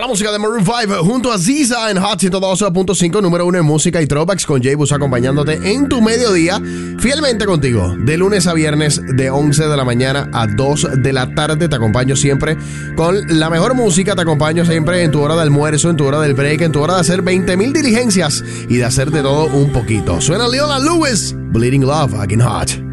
música de Maroon 5 junto a Ziza en Hot 102.5, número 1 en música y throwbacks, con J-Bus acompañándote en tu mediodía, fielmente contigo, de lunes a viernes, de 11 de la mañana a 2 de la tarde. Te acompaño siempre con la mejor música, te acompaño siempre en tu hora de almuerzo, en tu hora del break, en tu hora de hacer 20,000 diligencias y de hacer de todo un poquito. Suena Leona Lewis, Bleeding Love, aquí en Hot.